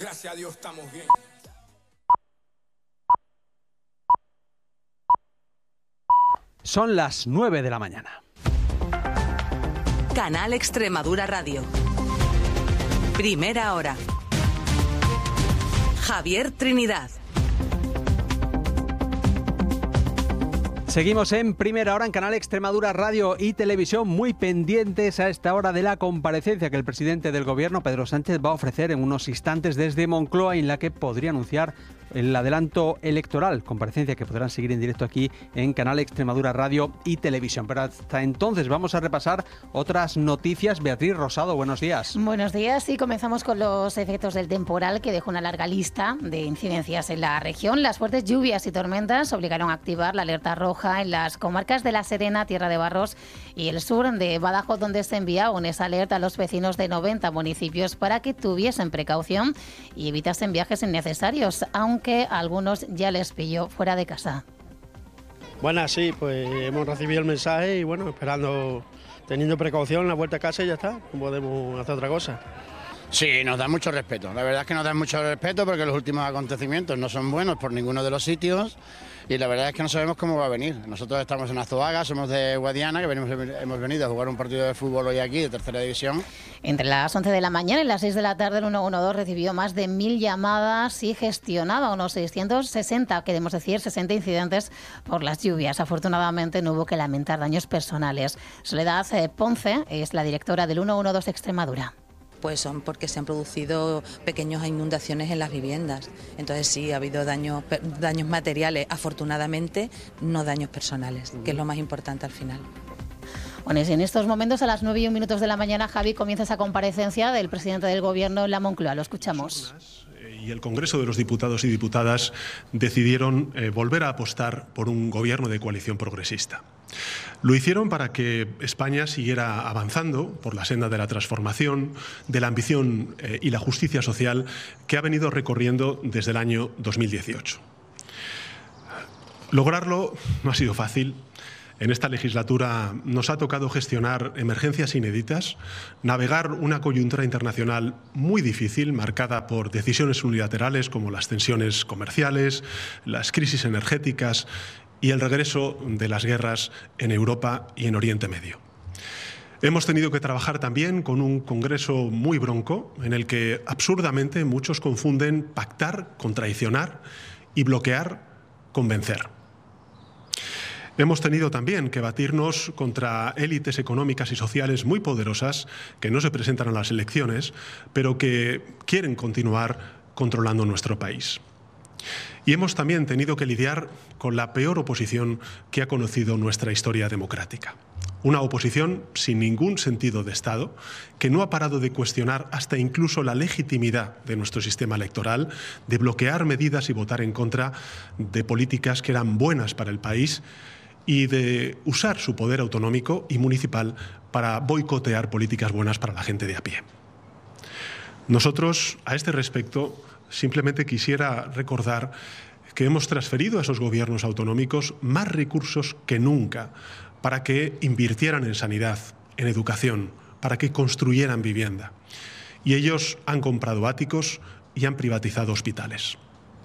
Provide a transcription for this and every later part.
gracias a Dios estamos bien. Son las 9 de la mañana. Canal Extremadura Radio. Primera hora. Javier Trinidad. Seguimos en Primera Hora en Canal Extremadura Radio y Televisión, muy pendientes a esta hora de la comparecencia que el presidente del Gobierno, Pedro Sánchez, va a ofrecer en unos instantes desde Moncloa, en la que podría anunciar el adelanto electoral, comparecencia que podrán seguir en directo aquí en Canal Extremadura Radio y Televisión. Pero hasta entonces vamos a repasar otras noticias. Beatriz Rosado, buenos días. Buenos días, y comenzamos con los efectos del temporal, que dejó una larga lista de incidencias en la región. Las fuertes lluvias y tormentas obligaron a activar la alerta roja en las comarcas de La Serena, Tierra de Barros y el sur de Badajoz, donde se envía esa alerta a los vecinos de 90 municipios para que tuviesen precaución y evitasen viajes innecesarios, aunque a algunos ya les pilló fuera de casa. Bueno, sí, pues hemos recibido el mensaje y bueno, esperando, teniendo precaución, la vuelta a casa y ya está, no podemos hacer otra cosa. Sí, nos da mucho respeto, la verdad es que nos da mucho respeto porque los últimos acontecimientos no son buenos por ninguno de los sitios y la verdad es que no sabemos cómo va a venir. Nosotros estamos en Azuaga, somos de Guadiana, que hemos venido a jugar un partido de fútbol hoy aquí de tercera división. Entre las 11 de la mañana y las 6 de la tarde el 112 recibió más de 1000 llamadas y gestionaba unos 660, queremos decir 60 incidentes por las lluvias. Afortunadamente no hubo que lamentar daños personales. Soledad Ponce es la directora del 112 Extremadura. Pues son porque se han producido pequeñas inundaciones en las viviendas. Entonces sí, ha habido daños materiales, afortunadamente, no daños personales, que es lo más importante al final. Bueno, y en estos momentos, a las 9:01 de la mañana, Javi, comienza esa comparecencia del presidente del Gobierno en la Moncloa. Lo escuchamos. Y el Congreso de los Diputados y Diputadas decidieron volver a apostar por un gobierno de coalición progresista. Lo hicieron para que España siguiera avanzando por la senda de la transformación, de la ambición y la justicia social que ha venido recorriendo desde el año 2018. Lograrlo no ha sido fácil. En esta legislatura nos ha tocado gestionar emergencias inéditas, navegar una coyuntura internacional muy difícil, marcada por decisiones unilaterales como las tensiones comerciales, las crisis energéticas y el regreso de las guerras en Europa y en Oriente Medio. Hemos tenido que trabajar también con un Congreso muy bronco, en el que absurdamente muchos confunden pactar con traicionar y bloquear con vencer. Hemos tenido también que batirnos contra élites económicas y sociales muy poderosas que no se presentan a las elecciones, pero que quieren continuar controlando nuestro país. Y hemos también tenido que lidiar con la peor oposición que ha conocido nuestra historia democrática. Una oposición sin ningún sentido de Estado, que no ha parado de cuestionar hasta incluso la legitimidad de nuestro sistema electoral, de bloquear medidas y votar en contra de políticas que eran buenas para el país y de usar su poder autonómico y municipal para boicotear políticas buenas para la gente de a pie. Nosotros, a este respecto, simplemente quisiera recordar que hemos transferido a esos gobiernos autonómicos más recursos que nunca para que invirtieran en sanidad, en educación, para que construyeran vivienda. Y ellos han comprado áticos y han privatizado hospitales.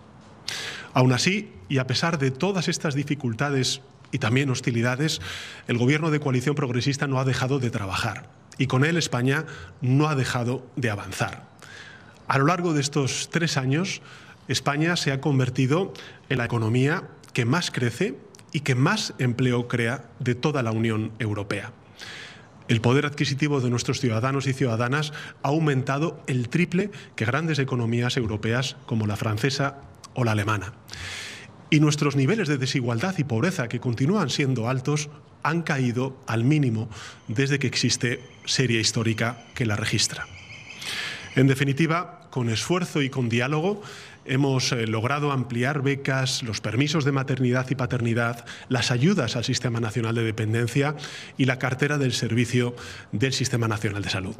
Aún así, y a pesar de todas estas dificultades y también hostilidades, el Gobierno de coalición progresista no ha dejado de trabajar y con él España no ha dejado de avanzar. A lo largo de estos 3 años, España se ha convertido en la economía que más crece y que más empleo crea de toda la Unión Europea. El poder adquisitivo de nuestros ciudadanos y ciudadanas ha aumentado el triple que grandes economías europeas como la francesa o la alemana. Y nuestros niveles de desigualdad y pobreza, que continúan siendo altos, han caído al mínimo desde que existe serie histórica que la registra. En definitiva, con esfuerzo y con diálogo, hemos logrado ampliar becas, los permisos de maternidad y paternidad, las ayudas al Sistema Nacional de Dependencia y la cartera del servicio del Sistema Nacional de Salud.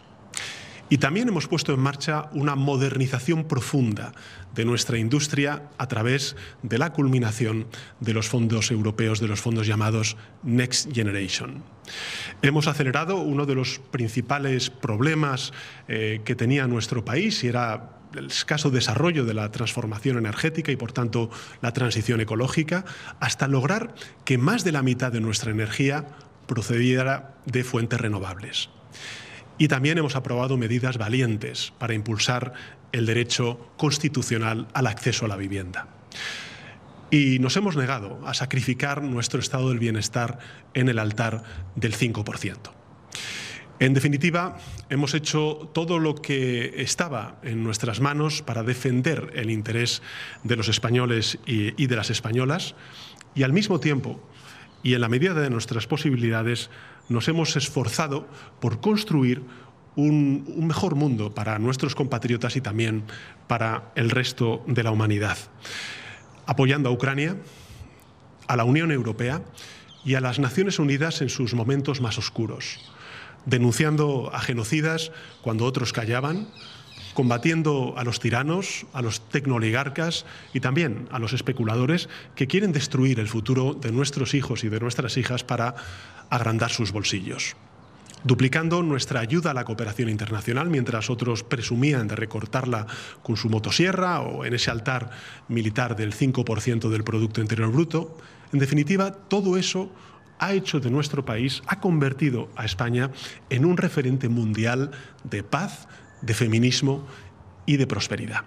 Y también hemos puesto en marcha una modernización profunda de nuestra industria a través de la culminación de los fondos europeos, de los fondos llamados Next Generation. Hemos acelerado uno de los principales problemas que tenía nuestro país y era el escaso desarrollo de la transformación energética y, por tanto, la transición ecológica, hasta lograr que más de la mitad de nuestra energía procediera de fuentes renovables. Y también hemos aprobado medidas valientes para impulsar el derecho constitucional al acceso a la vivienda. Y nos hemos negado a sacrificar nuestro estado del bienestar en el altar del 5%. En definitiva, hemos hecho todo lo que estaba en nuestras manos para defender el interés de los españoles y de las españolas, y al mismo tiempo, y en la medida de nuestras posibilidades, nos hemos esforzado por construir un mejor mundo para nuestros compatriotas y también para el resto de la humanidad, apoyando a Ucrania, a la Unión Europea y a las Naciones Unidas en sus momentos más oscuros, denunciando a genocidas cuando otros callaban, combatiendo a los tiranos, a los tecnooligarcas y también a los especuladores que quieren destruir el futuro de nuestros hijos y de nuestras hijas para agrandar sus bolsillos. Duplicando nuestra ayuda a la cooperación internacional mientras otros presumían de recortarla con su motosierra o en ese altar militar del 5% del Producto Interior Bruto. En definitiva, todo eso ha hecho de nuestro país, ha convertido a España en un referente mundial de paz, de feminismo y de prosperidad.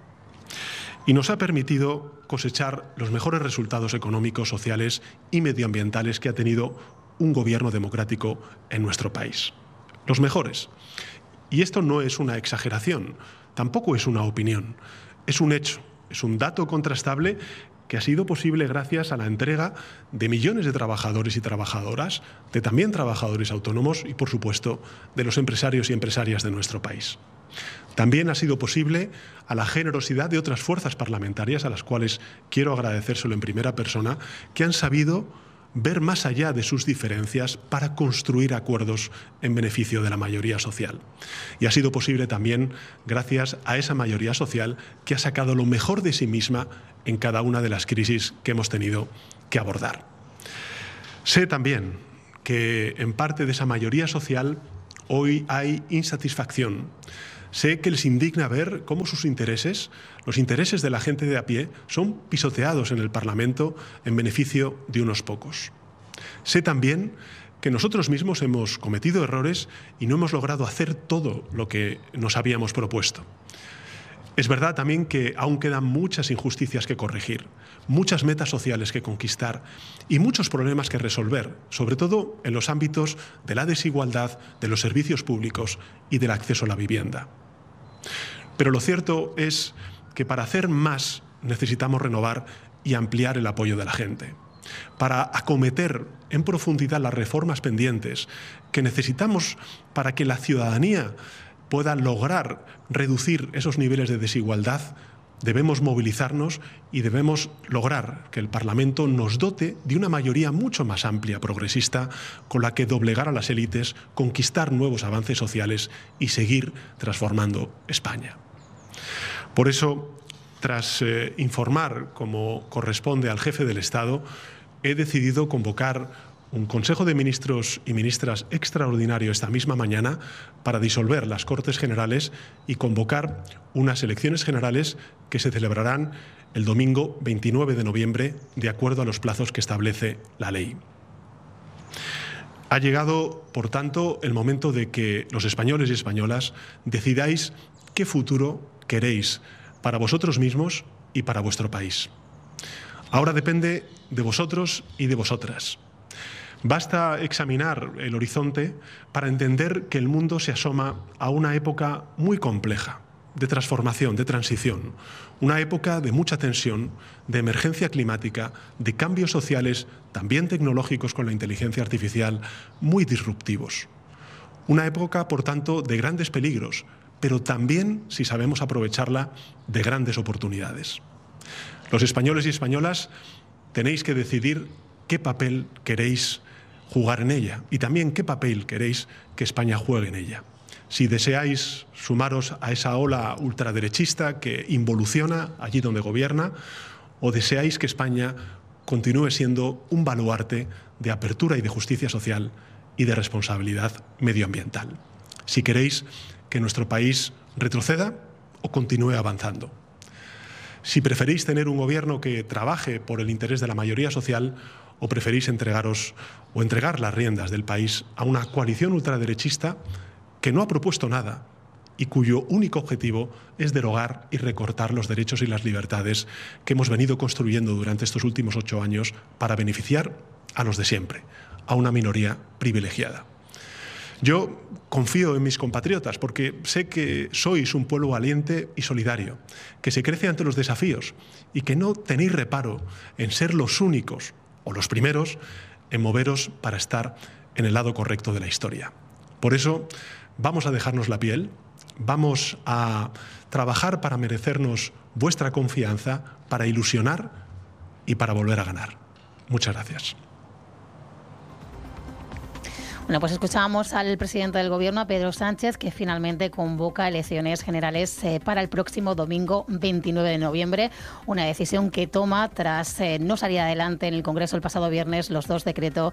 Y nos ha permitido cosechar los mejores resultados económicos, sociales y medioambientales que ha tenido un gobierno democrático en nuestro país. Los mejores. Y esto no es una exageración, tampoco es una opinión, es un hecho, es un dato contrastable que ha sido posible gracias a la entrega de millones de trabajadores y trabajadoras, de también trabajadores autónomos y, por supuesto, de los empresarios y empresarias de nuestro país. También ha sido posible a la generosidad de otras fuerzas parlamentarias, a las cuales quiero agradecérselo en primera persona, que han sabido ver más allá de sus diferencias para construir acuerdos en beneficio de la mayoría social. Y ha sido posible también gracias a esa mayoría social que ha sacado lo mejor de sí misma en cada una de las crisis que hemos tenido que abordar. Sé también que en parte de esa mayoría social hoy hay insatisfacción. Sé que les indigna ver cómo sus intereses, los intereses de la gente de a pie, son pisoteados en el Parlamento en beneficio de unos pocos. Sé también que nosotros mismos hemos cometido errores y no hemos logrado hacer todo lo que nos habíamos propuesto. Es verdad también que aún quedan muchas injusticias que corregir, muchas metas sociales que conquistar y muchos problemas que resolver, sobre todo en los ámbitos de la desigualdad, de los servicios públicos y del acceso a la vivienda. Pero lo cierto es que para hacer más necesitamos renovar y ampliar el apoyo de la gente. Para acometer en profundidad las reformas pendientes que necesitamos para que la ciudadanía pueda lograr reducir esos niveles de desigualdad, debemos movilizarnos y debemos lograr que el Parlamento nos dote de una mayoría mucho más amplia, progresista, con la que doblegar a las élites, conquistar nuevos avances sociales y seguir transformando España. Por eso, tras informar como corresponde al jefe del Estado, he decidido convocar un Consejo de Ministros y Ministras extraordinario esta misma mañana para disolver las Cortes Generales y convocar unas elecciones generales que se celebrarán el domingo 29 de noviembre, de acuerdo a los plazos que establece la ley. Ha llegado, por tanto, el momento de que los españoles y españolas decidáis qué futuro queréis para vosotros mismos y para vuestro país. Ahora depende de vosotros y de vosotras. Basta examinar el horizonte para entender que el mundo se asoma a una época muy compleja, de transformación, de transición, una época de mucha tensión, de emergencia climática, de cambios sociales, también tecnológicos con la inteligencia artificial, muy disruptivos. Una época, por tanto, de grandes peligros, pero también, si sabemos aprovecharla, de grandes oportunidades. Los españoles y españolas tenéis que decidir qué papel queréis jugar en ella y también qué papel queréis que España juegue en ella. Si deseáis sumaros a esa ola ultraderechista que involuciona allí donde gobierna, o deseáis que España continúe siendo un baluarte de apertura y de justicia social y de responsabilidad medioambiental. Si queréis que nuestro país retroceda o continúe avanzando. Si preferís tener un gobierno que trabaje por el interés de la mayoría social o preferís entregar las riendas del país a una coalición ultraderechista que no ha propuesto nada y cuyo único objetivo es derogar y recortar los derechos y las libertades que hemos venido construyendo durante estos últimos 8 años para beneficiar a los de siempre, a una minoría privilegiada. Yo confío en mis compatriotas porque sé que sois un pueblo valiente y solidario, que se crece ante los desafíos y que no tenéis reparo en ser los únicos o los primeros en moveros para estar en el lado correcto de la historia. Por eso vamos a dejarnos la piel, vamos a trabajar para merecernos vuestra confianza, para ilusionar y para volver a ganar. Muchas gracias. Bueno, pues escuchábamos al presidente del Gobierno, a Pedro Sánchez, que finalmente convoca elecciones generales para el próximo domingo 29 de noviembre. Una decisión que toma tras no salir adelante en el Congreso el pasado viernes los dos decretos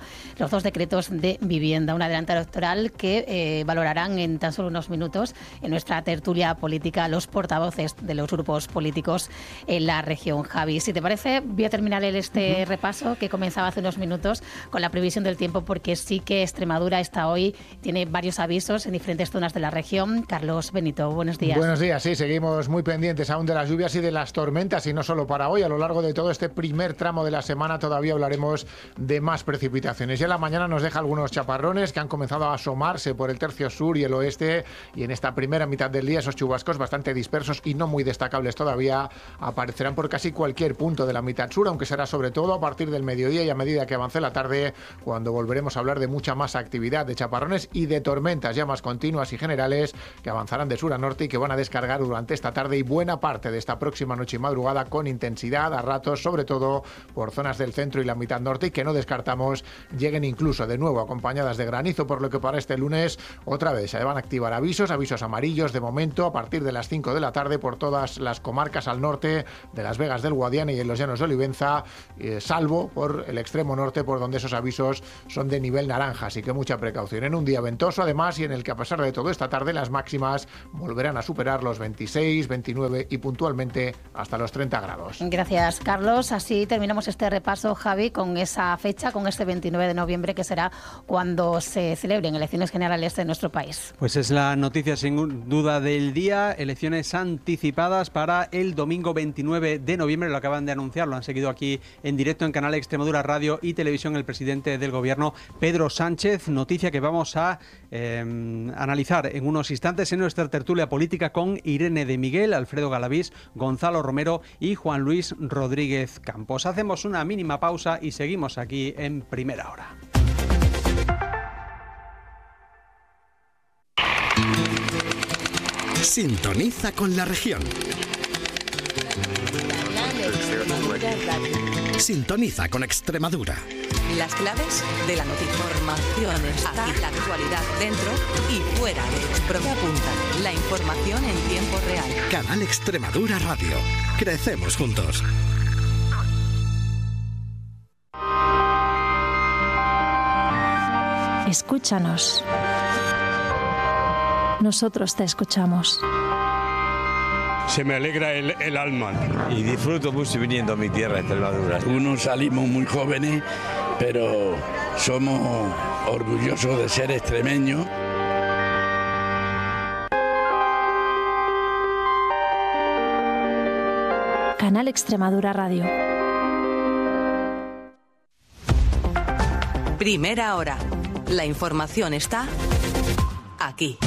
de vivienda. Un adelanto electoral que valorarán en tan solo unos minutos en nuestra tertulia política los portavoces de los grupos políticos en la región. Javi, si te parece, voy a terminar este repaso que comenzaba hace unos minutos con la previsión del tiempo, porque sí que Extremadura está hoy, tiene varios avisos en diferentes zonas de la región. Carlos Benito, buenos días. Buenos días, sí, seguimos muy pendientes aún de las lluvias y de las tormentas, y no solo para hoy. A lo largo de todo este primer tramo de la semana todavía hablaremos de más precipitaciones. Ya la mañana nos deja algunos chaparrones que han comenzado a asomarse por el tercio sur y el oeste, y en esta primera mitad del día esos chubascos bastante dispersos y no muy destacables todavía aparecerán por casi cualquier punto de la mitad sur, aunque será sobre todo a partir del mediodía y a medida que avance la tarde cuando volveremos a hablar de mucha más actividad, de chaparrones y de tormentas ya más continuas y generales que avanzarán de sur a norte y que van a descargar durante esta tarde y buena parte de esta próxima noche y madrugada con intensidad a ratos, sobre todo por zonas del centro y la mitad norte, y que no descartamos lleguen incluso de nuevo acompañadas de granizo, por lo que para este lunes otra vez se van a activar avisos amarillos de momento a partir de las 5 de la tarde por todas las comarcas al norte de las Vegas del Guadiana y en los Llanos de Olivenza, salvo por el extremo norte, por donde esos avisos son de nivel naranja, así que mucha precaución. En un día ventoso además, y en el que a pesar de todo esta tarde las máximas volverán a superar los 26, 29 y puntualmente hasta los 30 grados. Gracias, Carlos. Así terminamos este repaso, Javi, con esa fecha, con este 29 de noviembre, que será cuando se celebren elecciones generales en nuestro país. Pues es la noticia sin duda del día, elecciones anticipadas para el domingo 29 de noviembre, lo acaban de anunciar, lo han seguido aquí en directo en Canal Extremadura Radio y Televisión el presidente del Gobierno, Pedro Sánchez. Noticia que vamos a analizar en unos instantes en nuestra tertulia política con Irene de Miguel, Alfredo Galavís, Gonzalo Romero y Juan Luis Rodríguez Campos. Hacemos una mínima pausa y seguimos aquí en Primera Hora. Sintoniza con la región. Sintoniza con Extremadura. Las claves de la noticia. Información está. Aquí la actualidad dentro y fuera de Extremadura. Punta. La información en tiempo real. Canal Extremadura Radio. Crecemos juntos. Escúchanos. Nosotros te escuchamos. Se me alegra el alma. Y disfruto mucho viniendo a mi tierra, Extremadura. Unos salimos muy jóvenes, pero somos orgullosos de ser extremeños. Canal Extremadura Radio. Primera Hora. La información está aquí.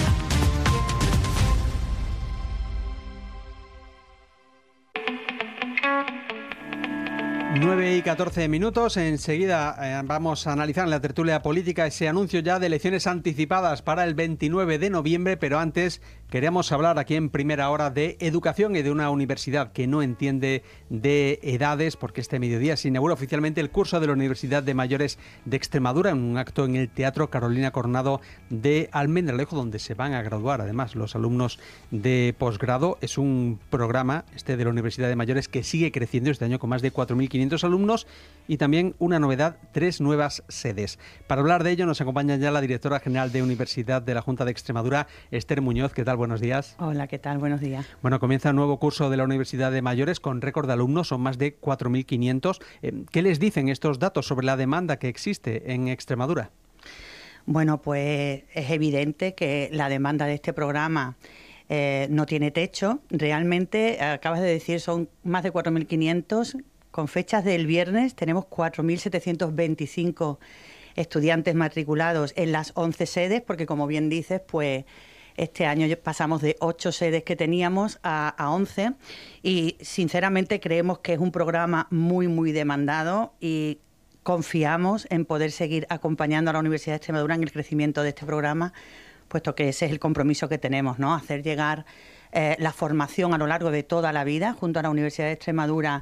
9 y 14 minutos. Enseguida vamos a analizar en la tertulia política ese anuncio ya de elecciones anticipadas para el 29 de noviembre, pero antes queríamos hablar aquí en Primera Hora de educación y de una universidad que no entiende de edades, porque este mediodía se inaugura oficialmente el curso de la Universidad de Mayores de Extremadura en un acto en el Teatro Carolina Coronado de Almendralejo, donde se van a graduar además los alumnos de posgrado. Es un programa de la Universidad de Mayores que sigue creciendo este año con más de 4.500 alumnos y también una novedad, 3 nuevas sedes. Para hablar de ello nos acompaña ya la directora general de Universidad de la Junta de Extremadura, Esther Muñoz. ¿Qué tal? Buenos días. Hola, ¿qué tal? Buenos días. Bueno, comienza un nuevo curso de la Universidad de Mayores con récord de alumnos, son más de 4.500. ¿Qué les dicen estos datos sobre la demanda que existe en Extremadura? Bueno, pues es evidente que la demanda de este programa no tiene techo. Realmente, acabas de decir, son más de 4.500. Con fechas del viernes tenemos 4.725 estudiantes matriculados en las 11 sedes, porque como bien dices, pues este año pasamos de 8 sedes que teníamos a 11 y sinceramente creemos que es un programa muy demandado y confiamos en poder seguir acompañando a la Universidad de Extremadura en el crecimiento de este programa, puesto que ese es el compromiso que tenemos, ¿no? Hacer llegar la formación a lo largo de toda la vida junto a la Universidad de Extremadura,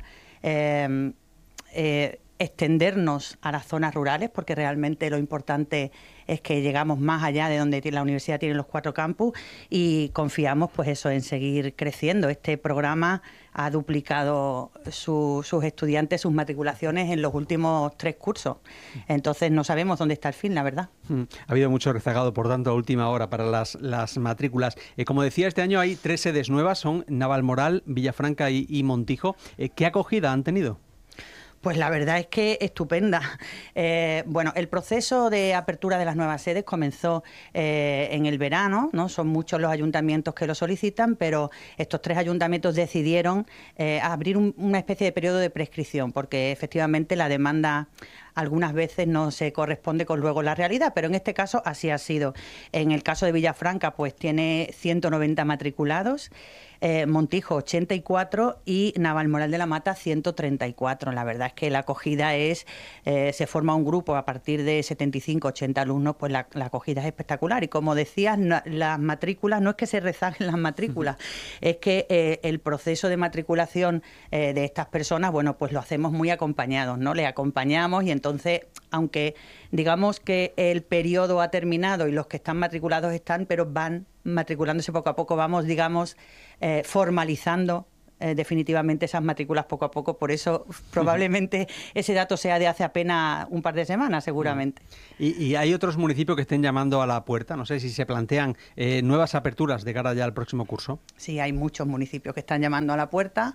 extendernos a las zonas rurales, porque realmente lo importante es que llegamos más allá de donde la universidad tiene los 4 campus y confiamos pues eso en seguir creciendo. Este programa ha duplicado sus estudiantes, sus matriculaciones en los últimos 3 cursos. Entonces no sabemos dónde está el fin, la verdad. Ha habido mucho rezagado, por tanto, a última hora para las matrículas. Como decía, este año hay 3 sedes nuevas, son Navalmoral, Villafranca y Montijo. ¿Qué acogida han tenido? Pues la verdad es que estupenda. Bueno, el proceso de apertura de las nuevas sedes comenzó en el verano, ¿no? Son muchos los ayuntamientos que lo solicitan, pero estos 3 ayuntamientos decidieron abrir una especie de periodo de prescripción, porque efectivamente la demanda algunas veces no se corresponde con luego la realidad, pero en este caso así ha sido. En el caso de Villafranca, pues tiene 190 matriculados, Montijo 84 y Navalmoral de la Mata 134. La verdad es que la acogida se forma un grupo a partir de 75, 80 alumnos, pues la acogida es espectacular. Y como decías, las matrículas, no es que se rezaguen las matrículas, es que el proceso de matriculación de estas personas, bueno, pues lo hacemos muy acompañados, ¿no? Le acompañamos y entonces, aunque digamos que el periodo ha terminado y los que están matriculados están, pero van matriculándose poco a poco, vamos, digamos, formalizando definitivamente esas matrículas poco a poco. Por eso probablemente ese dato sea de hace apenas un par de semanas, seguramente. ¿Y hay otros municipios que estén llamando a la puerta? No sé si se plantean nuevas aperturas de cara ya al próximo curso. Sí, hay muchos municipios que están llamando a la puerta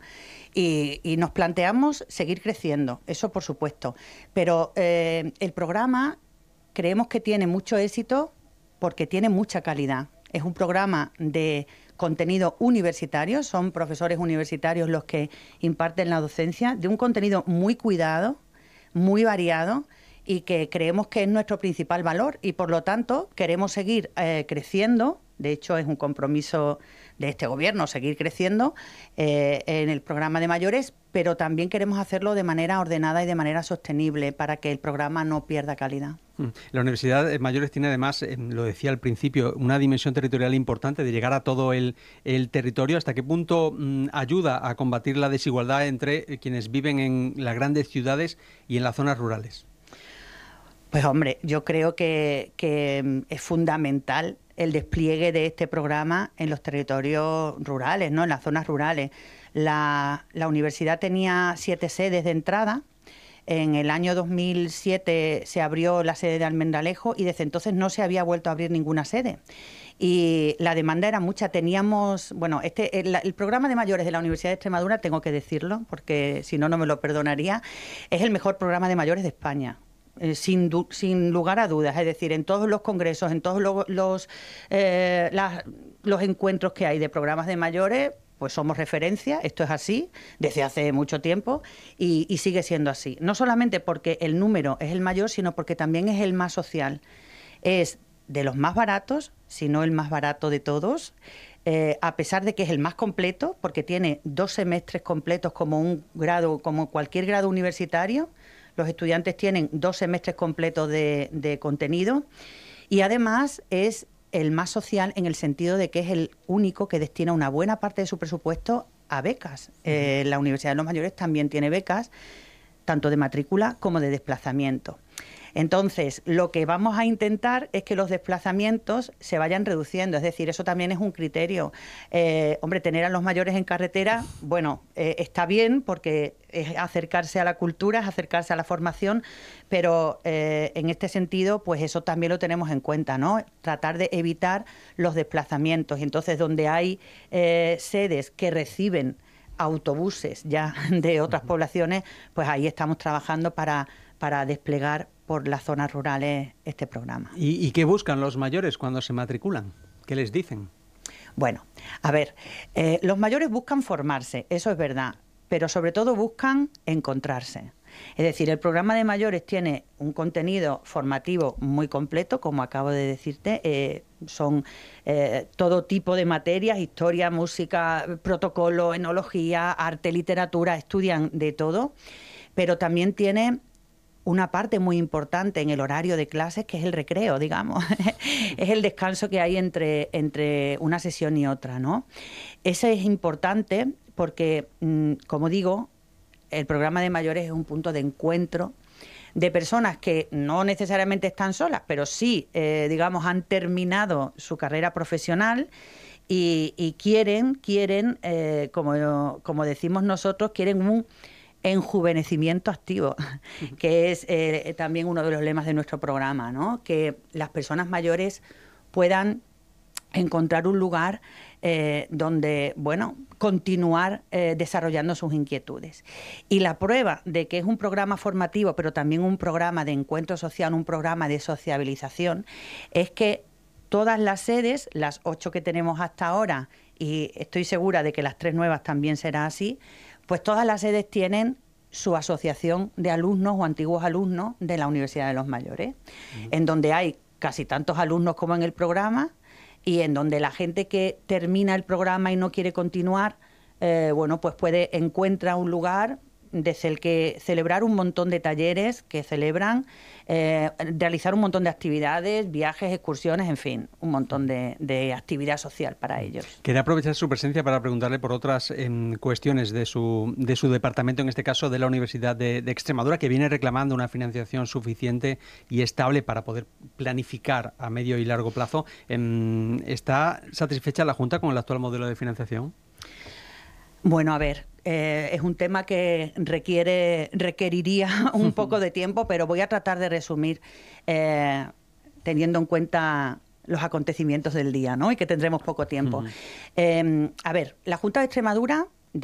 y nos planteamos seguir creciendo, eso por supuesto. Pero el programa creemos que tiene mucho éxito porque tiene mucha calidad. Es un programa de contenido universitario, son profesores universitarios los que imparten la docencia, de un contenido muy cuidado, muy variado y que creemos que es nuestro principal valor y por lo tanto queremos seguir creciendo. De hecho, es un compromiso de este gobierno seguir creciendo en el programa de mayores, pero también queremos hacerlo de manera ordenada y de manera sostenible para que el programa no pierda calidad. La Universidad de Mayores tiene además, lo decía al principio, una dimensión territorial importante de llegar a todo el territorio. ¿Hasta qué punto ayuda a combatir la desigualdad entre quienes viven en las grandes ciudades y en las zonas rurales? Pues hombre, yo creo que es fundamental el despliegue de este programa en los territorios rurales, ¿no? En las zonas rurales. La universidad tenía 7 sedes de entrada. En el año 2007 se abrió la sede de Almendralejo y desde entonces no se había vuelto a abrir ninguna sede. Y la demanda era mucha. Teníamos, bueno, el programa de mayores de la Universidad de Extremadura, tengo que decirlo, porque si no, no me lo perdonaría, es el mejor programa de mayores de España. Sin lugar a dudas, es decir, en todos los congresos, en todos los encuentros que hay de programas de mayores, pues somos referencia, esto es así, desde hace mucho tiempo y sigue siendo así. No solamente porque el número es el mayor, sino porque también es el más social. Es de los más baratos, si no el más barato de todos, a pesar de que es el más completo, porque tiene 2 semestres completos como un grado, como cualquier grado universitario. Los estudiantes tienen 2 semestres completos de contenido y además es el más social en el sentido de que es el único que destina una buena parte de su presupuesto a becas. La Universidad de los Mayores también tiene becas, tanto de matrícula como de desplazamiento. Entonces, lo que vamos a intentar es que los desplazamientos se vayan reduciendo, es decir, eso también es un criterio. Hombre, tener a los mayores en carretera, bueno, está bien porque es acercarse a la cultura, es acercarse a la formación, pero en este sentido, pues eso también lo tenemos en cuenta, ¿no? Tratar de evitar los desplazamientos. Y entonces, donde hay sedes que reciben autobuses ya de otras poblaciones, pues ahí estamos trabajando para desplegar por las zonas rurales este programa. ¿Y qué buscan los mayores cuando se matriculan? ¿Qué les dicen? Bueno, a ver, los mayores buscan formarse, eso es verdad, pero sobre todo buscan encontrarse. Es decir, el programa de mayores tiene un contenido formativo muy completo, como acabo de decirte, son todo tipo de materias, historia, música, protocolo, enología, arte, literatura, estudian de todo, pero también tiene una parte muy importante en el horario de clases, que es el recreo, digamos. Es el descanso que hay entre una sesión y otra, ¿no? Ese es importante porque, como digo, el programa de mayores es un punto de encuentro de personas que no necesariamente están solas, pero sí, digamos, han terminado su carrera profesional y quieren como decimos nosotros, quieren un enjuvenecimiento activo, que es también uno de los lemas de nuestro programa, ¿no? Que las personas mayores puedan encontrar un lugar donde, bueno, continuar desarrollando sus inquietudes. Y la prueba de que es un programa formativo, pero también un programa de encuentro social, un programa de sociabilización, es que todas las sedes, las 8 que tenemos hasta ahora, y estoy segura de que las 3 nuevas también será así, pues todas las sedes tienen su asociación de alumnos o antiguos alumnos de la Universidad de los Mayores, en donde hay casi tantos alumnos como en el programa, y en donde la gente que termina el programa y no quiere continuar, bueno, pues encuentra un lugar desde el que celebrar un montón de talleres que celebran, realizar un montón de actividades, viajes, excursiones, en fin, un montón de actividad social para ellos. Quería aprovechar su presencia para preguntarle por otras cuestiones de su departamento, en este caso de la Universidad de Extremadura, que viene reclamando una financiación suficiente y estable para poder planificar a medio y largo plazo. ¿Está satisfecha la Junta con el actual modelo de financiación? Bueno, a ver, es un tema que requeriría un poco de tiempo, pero voy a tratar de resumir teniendo en cuenta los acontecimientos del día, ¿no? Y que tendremos poco tiempo. A ver, la Junta de Extremadura